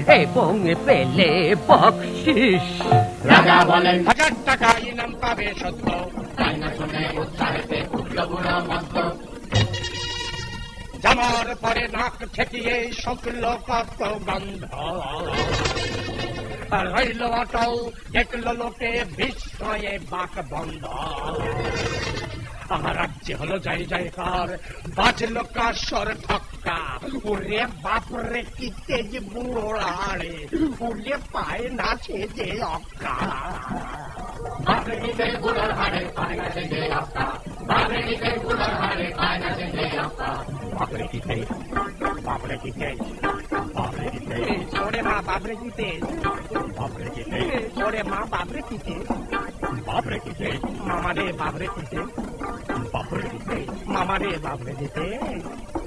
এবং পেলে বকশিস। রাজা বলেন 1000 টাকা ইনাম পাবে সত্য। তাই না শুনে উৎসাহেতে উঠল বুড়ো মস্ত। জামার পরে নাক ঠেকিয়ে শুকল কত গন্ধ। রইল অটল, দেখল লোকে বিস্ময়ে বাক বন্ধ। আমার রাজ্যে হলো জয় জয়কার, বাজলো কাসর ঠক্কা। ওরে বাপরে কি তেজ বুড়োড়াড়ে, উড়ে পায় নাচে যে অক্কা। বাপরে নিতে বুড়োর হাড়ে পায় না সে যে অক্কা। বাপরে নিতে বুড়োর হাড়ে পায় না সে যে অক্কা। বাপরে কি তেজ, বাপরে কি তেজ, বাপরে কি তেজ। ওরে মা বাপরে কি তেজ, বাপরে কি তেজ। ওরে মা বাপরে কি তেজ, বাপরে কি তেজ। মামা রে বাপরে কি তেজ, বাপরে কি তেজ। মামা রে বাপরে কি তেজ।